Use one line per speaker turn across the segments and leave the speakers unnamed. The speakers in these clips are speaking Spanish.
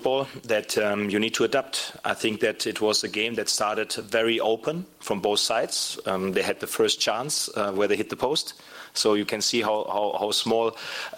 that you need to adapt. I think that it was a game that started very open from both sides. They had the first chance where they hit the post. So you can see how small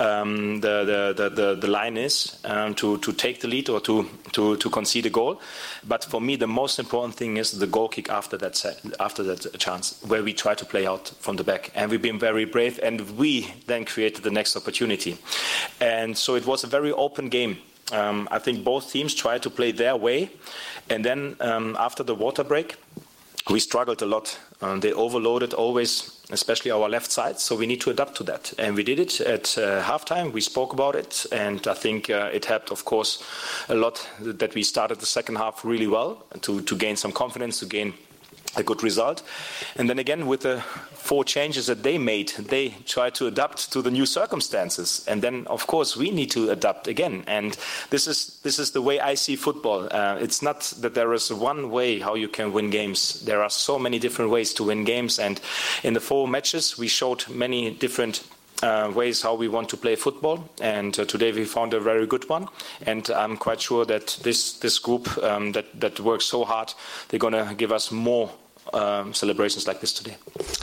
the line is to take the lead or to concede a goal. But for me, the most important thing is the goal kick after that chance, where we try to play out from the back. And we've been very brave, and we then created the next opportunity. And so it was a very open game. I think both teams tried to play their way. And then after the water break, we struggled a lot. They overloaded always, especially our left side, so we need to adapt to that. And we did it at halftime. We spoke about it, and I think it helped, of course, a lot that we started the second half really well to gain some confidence, to gain a good result. And then again, with the 4 changes that they made, they tried to adapt to the new circumstances. And then, of course, we need to adapt again. And this is the way I see football. It's not that there is one way how you can win games. There are so many different ways to win games. And in the 4 matches, we showed many different ways how we want to play football, and today we found a very good one, and I'm quite sure that this group that works so hard, they're going to give us more celebrations like this today.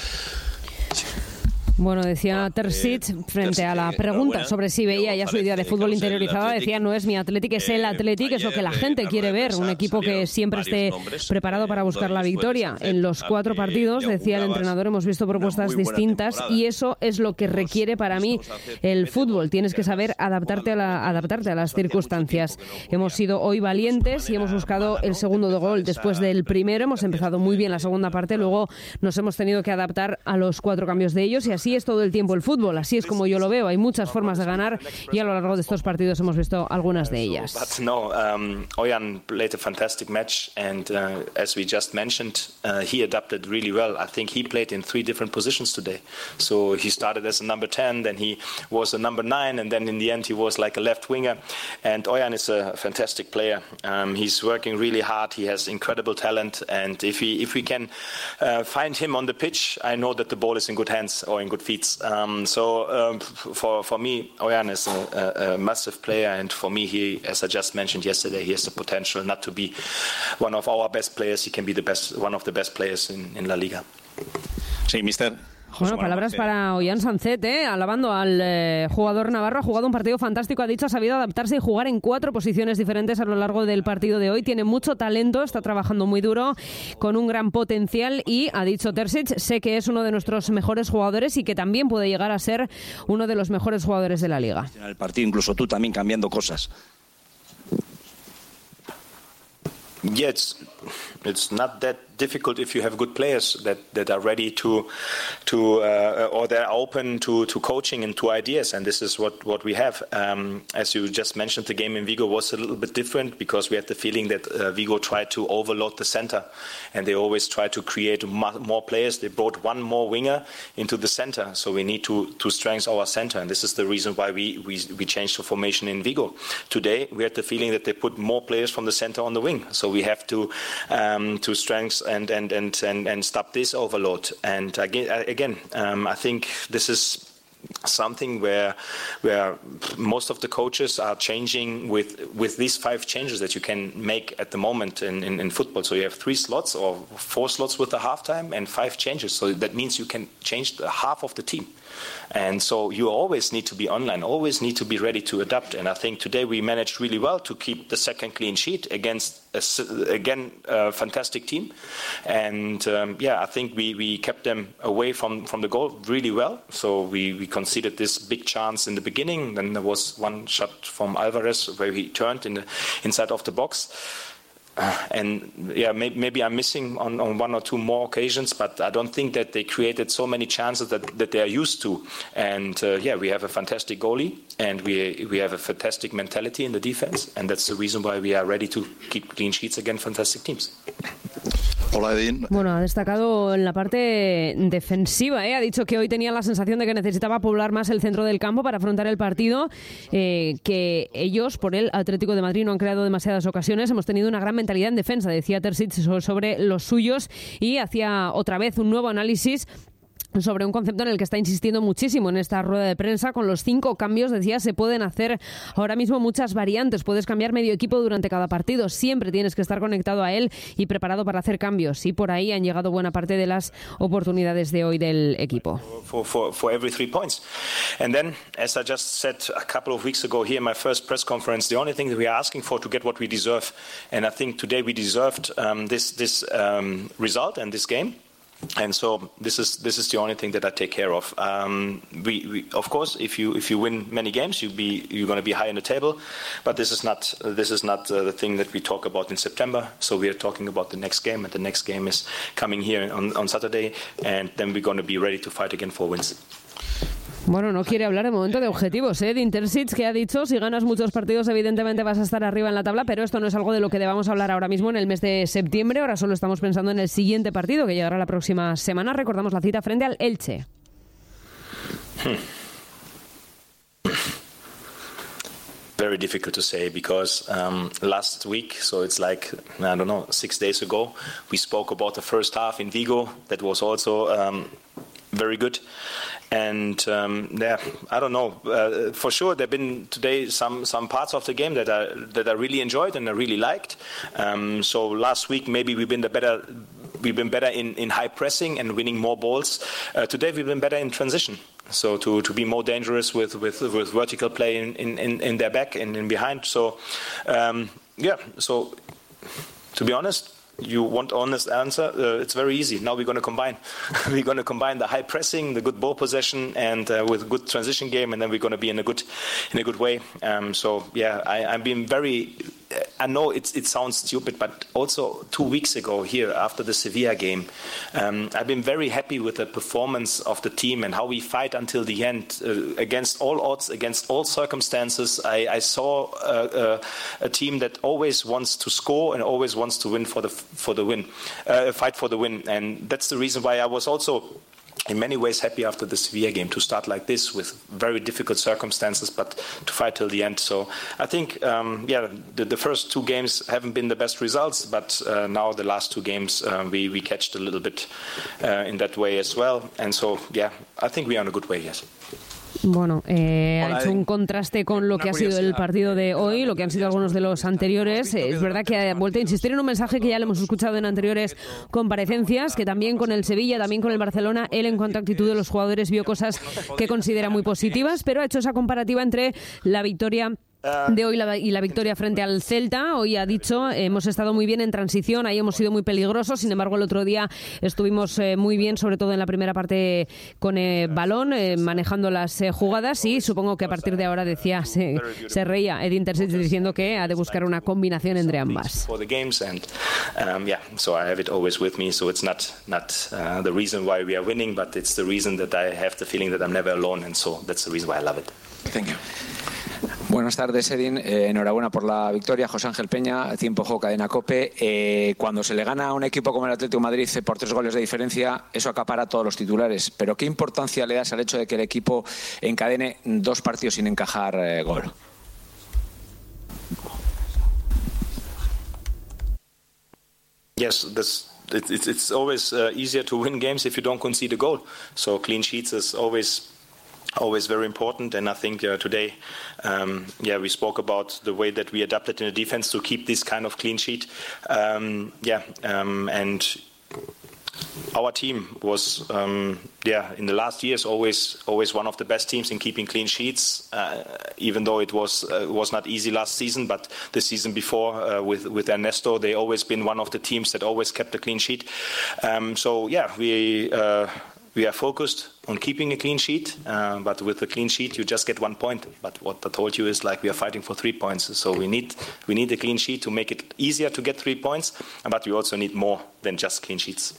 Bueno, decía Terzic frente a la pregunta sobre si veía ya su idea de fútbol interiorizada, decía no es mi Athletic, es el Athletic, es lo que la gente quiere ver, un equipo que siempre esté preparado para buscar la victoria. En los 4 partidos, decía el entrenador, hemos visto propuestas distintas y eso es lo que requiere para mí el fútbol. Tienes que saber adaptarte a las circunstancias. Hemos sido hoy valientes y hemos buscado el segundo de gol después del primero. Hemos empezado muy bien la segunda parte, luego nos hemos tenido que adaptar a los 4 cambios de ellos y así es todo el tiempo el fútbol, así es como yo lo veo. Hay muchas formas de ganar y a lo largo de estos partidos hemos visto algunas de ellas.
Oyan played a fantastic match, and as we just mentioned, he adapted really well. I think he played in 3 different positions today. So he started as a number 10, then he was a number 9, and then in the end he was like a left winger. And Oyan is a fantastic player. He's working really hard. He has incredible talent, and if we can find him on the pitch, I know that the ball is in good hands or in good feet. For me, Oyan is a massive player, and for me, he, as I just mentioned yesterday, he has the potential not to be one of our best players. He can be one of the best players in La Liga.
Sí, mister.
Bueno, palabras para Ollán Sancet, alabando al jugador navarro. Ha jugado un partido fantástico, ha dicho, ha sabido adaptarse y jugar en 4 posiciones diferentes a lo largo del partido de hoy. Tiene mucho talento, está trabajando muy duro, con un gran potencial y, ha dicho Terzic, sé que es uno de nuestros mejores jugadores y que también puede llegar a ser uno de los mejores jugadores de la Liga.
En el partido, incluso tú también cambiando cosas.
Yeah, it's not that difficult if you have good players that are ready to or they're open to coaching and to ideas, and this is what we have. As you just mentioned, the game in Vigo was a little bit different because we had the feeling that Vigo tried to overload the center, and they always try to create more players. They brought one more winger into the center, so we need to strengthen our center, and this is the reason why we changed the formation in Vigo. Today we had the feeling that they put more players from the center on the wing, so we have to strengthen and stop this overload. And again, I think this is something where most of the coaches are changing with these 5 changes that you can make at the moment in football. So you have 3 slots or 4 slots with the halftime and 5 changes. So that means you can change the half of the team. And so you always need to be online, always need to be ready to adapt. And I think today we managed really well to keep the second clean sheet against, a fantastic team. And I think we kept them away from the goal really well. So we conceded this big chance in the beginning. Then there was one shot from Alvarez where he turned inside of the box. Maybe I'm missing on 1 or 2 more occasions, but I don't think that they created so many chances that they are used to. And we have a fantastic goalie, and we have a fantastic mentality in the defense, and that's the reason why we are ready to keep clean sheets against fantastic teams.
Hola, Edín.
Bueno, ha destacado en la parte defensiva, ha dicho que hoy tenía la sensación de que necesitaba poblar más el centro del campo para afrontar el partido, que ellos, por el Atlético de Madrid, no han creado demasiadas ocasiones. Hemos tenido una gran mentalidad en defensa, decía Terzic sobre los suyos, y hacía otra vez un nuevo análisis sobre un concepto en el que está insistiendo muchísimo en esta rueda de prensa. Con los 5 cambios, decía, se pueden hacer ahora mismo muchas variantes. Puedes cambiar medio equipo durante cada partido. Siempre tienes que estar conectado a él y preparado para hacer cambios. Y por ahí han llegado buena parte de las oportunidades de hoy del equipo.
For every 3 points. And then, as I just said a couple of weeks ago here in my first press conference, the only thing that we are asking for to get what we deserve. And I think today we deserved this result and this game. And so this is the only thing that I take care of. We of course, if you win many games, you're going to be high in the table, but this is not the thing that we talk about in September. So we are talking about the next game, and the next game is coming here on Saturday, and then we're going to be ready to fight again for wins.
Bueno, no quiere hablar de momento de objetivos, de Intersic, que ha dicho, si ganas muchos partidos evidentemente vas a estar arriba en la tabla, pero esto no es algo de lo que debamos hablar ahora mismo en el mes de septiembre. Ahora solo estamos pensando en el siguiente partido que llegará la próxima semana. Recordamos la cita frente al Elche.
Very difficult to say because last week, so it's like, I don't know, 6 days ago, we spoke about the first half in Vigo. That was also very good. And I don't know. For sure, there've been today some parts of the game that I really enjoyed and I really liked. So last week maybe we've been better in high pressing and winning more balls. Today we've been better in transition. So to be more dangerous with vertical play in their back and in behind. So So to be honest. You want honest answer? It's very easy. Now we're going to combine. We're going to combine the high pressing, the good ball possession, and with good transition game, and then we're going to be in a good way. I'm being very. I know it sounds stupid, but also 2 weeks ago here after the Sevilla game, I've been very happy with the performance of the team and how we fight until the end against all odds, against all circumstances. I saw a team that always wants to score and always wants to win fight for the win, and that's the reason why I was also in many ways happy after the Sevilla game to start like this with very difficult circumstances, but to fight till the end. So I think, the first 2 games haven't been the best results, but now the last 2 games we catched a little bit in that way as well. And so, I think we are on a good way, yes.
Bueno, ha hecho un contraste con lo que ha sido el partido de hoy, lo que han sido algunos de los anteriores. Es verdad que ha vuelto a insistir en un mensaje que ya le hemos escuchado en anteriores comparecencias, que también con el Sevilla, también con el Barcelona, él en cuanto a actitud de los jugadores vio cosas que considera muy positivas, pero ha hecho esa comparativa entre la victoria de hoy y la victoria frente al Celta. Hoy ha dicho, hemos estado muy bien en transición, ahí hemos sido muy peligrosos, sin embargo el otro día estuvimos muy bien, sobre todo en la primera parte con el balón, manejando las jugadas, y supongo que a partir de ahora, decía, se reía Edin Terzic diciendo que ha de buscar una combinación entre ambas.
So I have it always with me, so it's not the reason why we are winning, but it's the reason that I have the feeling that I'm never alone, and so that's the reason why I love it.
Thank you. Buenas tardes, Edin. Enhorabuena por la victoria. José Ángel Peña, Tiempo Juego, Cadena COPE. Cuando se le gana a un equipo como el Atlético de Madrid por 3 goles de diferencia, eso acapara a todos los titulares. Pero ¿qué importancia le das al hecho de que el equipo encadene 2 partidos sin encajar gol?
Yes, it's always easier to win games if you don't concede a goal. So clean sheets is always very important, and I think today, we spoke about the way that we adapted in the defense to keep this kind of clean sheet. And our team was, in the last years, always one of the best teams in keeping clean sheets. Even though it was not easy last season, but the season before with Ernesto, they always been one of the teams that always kept a clean sheet. We are focused on keeping a clean sheet, but with a clean sheet you just get 1 point. But what I told you is like we are fighting for 3 points. So we need a clean sheet to make it easier to get 3 points, but we also need more than just clean sheets.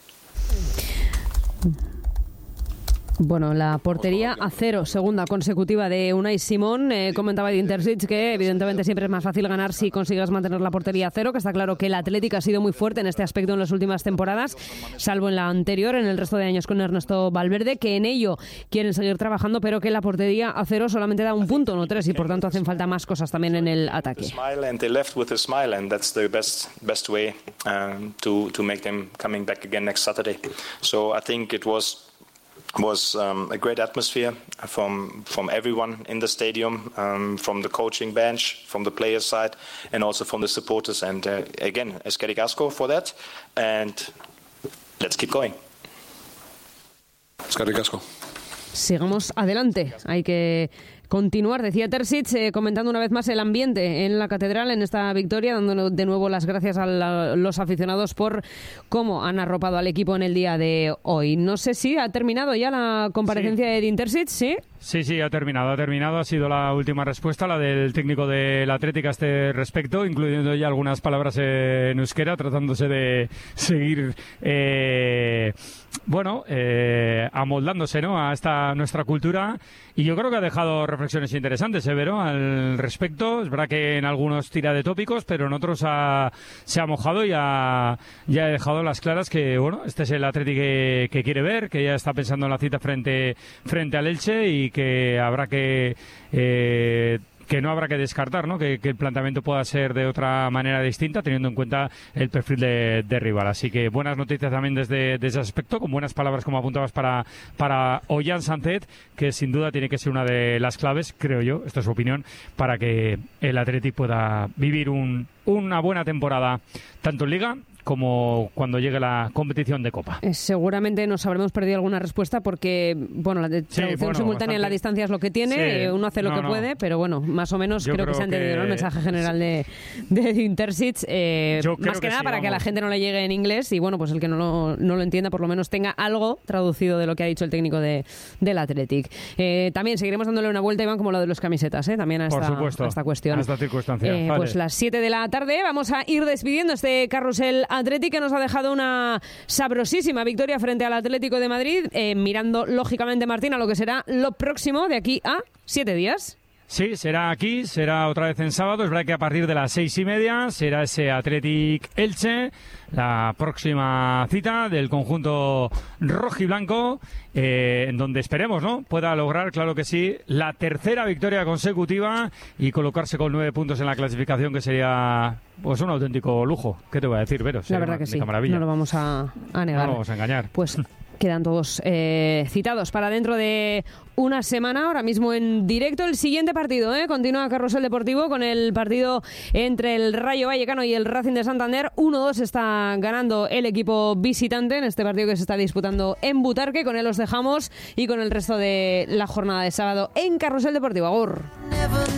Bueno, la portería a 0, segunda consecutiva de Unai Simón. Comentaba Edin Terzic que evidentemente siempre es más fácil ganar si consigues mantener la portería a 0, que está claro que el Atlético ha sido muy fuerte en este aspecto en las últimas temporadas, salvo en la anterior, en el resto de años con Ernesto Valverde, que en ello quieren seguir trabajando, pero que la portería a 0 solamente da 1 punto, no 3, y por tanto hacen falta más cosas también en el ataque.
was a great atmosphere from everyone in the stadium, from the coaching bench, from the players' side, and also from the supporters. And again, eskerrik asko for that, and let's keep going.
Eskerrik asko.
Sigamos adelante. Hay que continuar, decía Terzic, comentando una vez más el ambiente en la Catedral en esta victoria, dando de nuevo las gracias a los aficionados por cómo han arropado al equipo en el día de hoy. No sé si ha terminado ya la comparecencia de Edin Terzic, ¿sí?
Sí, ha terminado. Ha sido la última respuesta, la del técnico del Atlético a este respecto, incluyendo ya algunas palabras en euskera, tratándose de seguir amoldándose, ¿no?, a esta nuestra cultura. Y yo creo que ha dejado reflexiones interesantes, Vero, al respecto. Es verdad que en algunos tira de tópicos, pero en otros se ha mojado y ya ha dejado las claras que, bueno, este es el Atlético que quiere ver, que ya está pensando en la cita frente al Elche y que habrá que no habrá que descartar, ¿no?, que el planteamiento pueda ser de otra manera distinta, teniendo en cuenta el perfil de rival. Así que buenas noticias también desde ese aspecto, con buenas palabras, como apuntabas, para Ollán Sánchez, que sin duda tiene que ser una de las claves, creo yo, esta es su opinión, para que el Athletic pueda vivir una buena temporada, tanto en Liga como cuando llegue la competición de Copa.
Seguramente nos habremos perdido alguna respuesta porque, bueno, la traducción simultánea en la distancia es lo que tiene, uno hace lo que puede, pero bueno, más o menos creo que se ha entendido, ¿no?, el mensaje general de Edin Terzic, más que nada para que a la gente no le llegue en inglés y, bueno, pues el que no lo entienda por lo menos tenga algo traducido de lo que ha dicho el técnico del Athletic. También seguiremos dándole una vuelta, Iván, como lo de los camisetas, también a esta cuestión.
A esta circunstancia. Vale.
Pues las 7 de la tarde vamos a ir despidiendo este carrusel Athletic, que nos ha dejado una sabrosísima victoria frente al Atlético de Madrid, mirando lógicamente, Martín, a lo que será lo próximo de aquí a 7 días.
Sí, será aquí, será otra vez en sábado. Es verdad que a partir de las 6:30 será ese Athletic Elche, la próxima cita del conjunto rojiblanco, en donde esperemos, ¿no?, pueda lograr, claro que sí, la tercera victoria consecutiva y colocarse con 9 puntos en la clasificación, que sería pues un auténtico lujo. ¿Qué te voy a decir, Vero?
La verdad que sí,
maravilla.
No lo vamos a negar.
No lo vamos a engañar.
Pues quedan todos citados para dentro de una semana, ahora mismo en directo. El siguiente partido, continúa Carrusel Deportivo con el partido entre el Rayo Vallecano y el Racing de Santander. 1-2 está ganando el equipo visitante en este partido que se está disputando en Butarque. Con él os dejamos y con el resto de la jornada de sábado en Carrusel Deportivo. Agur.